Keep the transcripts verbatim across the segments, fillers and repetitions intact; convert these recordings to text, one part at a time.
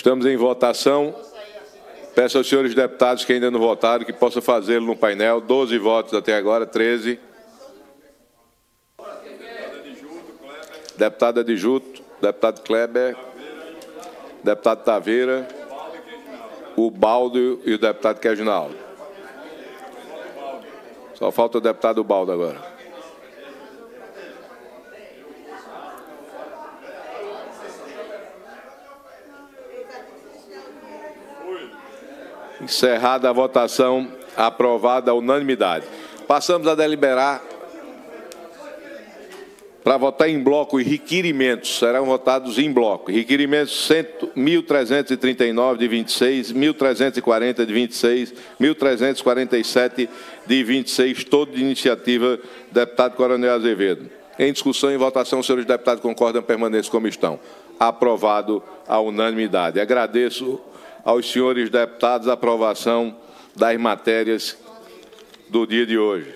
Estamos em votação. Peço aos senhores deputados que ainda não votaram que possam fazê-lo no painel. doze votos até agora, treze. Deputado Adjuto, deputado Kleber, deputado Taveira, o Baldo e o deputado Queginaldo. Só falta o deputado Baldo agora. Encerrada a votação, aprovada a unanimidade. Passamos a deliberar para votar em bloco e requerimentos. Serão votados em bloco. Requerimentos mil trezentos e trinta e nove de vinte e seis, mil trezentos e quarenta de vinte e seis, mil trezentos e quarenta e sete de vinte e seis, todo de iniciativa do deputado Coronel Azevedo. Em discussão e votação, os senhores deputados concordam, permaneçam como estão. Aprovado a unanimidade. Agradeço aos senhores deputados a aprovação das matérias do dia de hoje.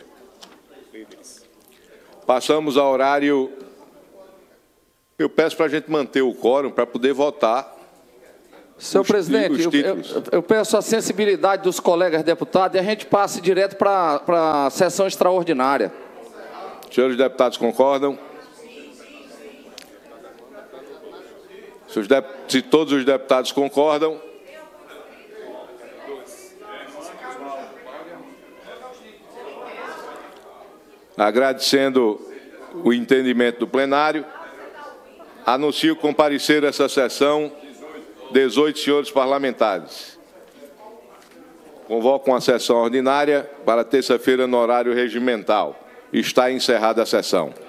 Passamos ao horário. Eu peço para a gente manter o quórum para poder votar. Senhor os, presidente, os eu, eu, eu peço a sensibilidade dos colegas deputados e a gente passe direto para, para a sessão extraordinária. Senhores deputados concordam? Se, os dep se todos os deputados concordam, agradecendo o entendimento do plenário, anuncio comparecer a essa sessão dezoito senhores parlamentares. Convoco uma sessão ordinária para terça-feira no horário regimental. Está encerrada a sessão.